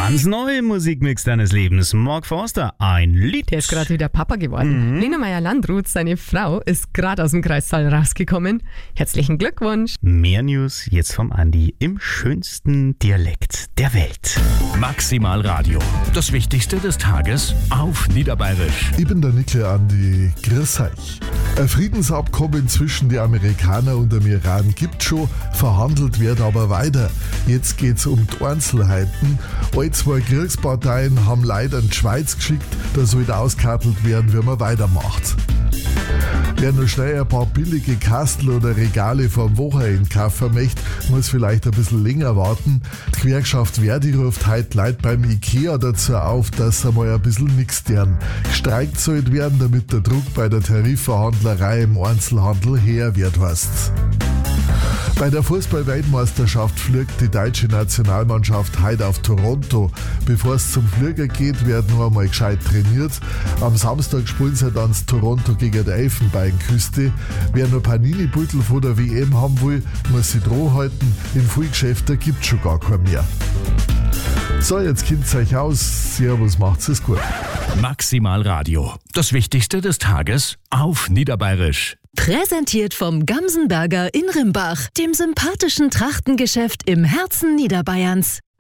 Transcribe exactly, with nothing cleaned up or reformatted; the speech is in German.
Ganz neu im Musikmix deines Lebens. Mark Forster, ein Lied. Der ist gerade wieder Papa geworden. Mhm. Lena Meyer-Landrut, seine Frau, ist gerade aus dem Kreissaal rausgekommen. Herzlichen Glückwunsch. Mehr News jetzt vom Andi im schönsten Dialekt der Welt. Maximal Radio. Das Wichtigste des Tages auf Niederbayerisch. Ich bin der Nickel Andi. Grüß euch. Ein Friedensabkommen zwischen den Amerikanern und dem Iran gibt schon, verhandelt wird aber weiter. Jetzt geht's um die Einzelheiten. All zwei Kriegsparteien haben leider in die Schweiz geschickt, da soll auskartelt werden, wie man weitermacht. Wer nur schnell ein paar billige Kastel oder Regale vom Wochenende kaufen möchte, muss vielleicht ein bisschen länger warten. Die Gewerkschaft Verdi ruft heute Leute beim Ikea dazu auf, dass sie mal ein bisschen nix tun. Gestreikt sollte werden, damit der Druck bei der Tarifverhandlerei im Einzelhandel höher wird, heißt's. Bei der Fußball-Weltmeisterschaft fliegt die deutsche Nationalmannschaft heute auf Toronto. Bevor es zum Flieger geht, wird noch einmal gescheit trainiert. Am Samstag spielen sie dann das Toronto gegen die Elfenbeinküste. Wer noch Panini-Beutel von der W M haben will, muss sich dran halten. In vielen Geschäften gibt es schon gar keinen mehr. So, jetzt kennt ihr euch aus. Servus, macht's es gut. Maximal Radio. Das Wichtigste des Tages auf Niederbayerisch. Präsentiert vom Gamsenberger in Rimbach, dem sympathischen Trachtengeschäft im Herzen Niederbayerns.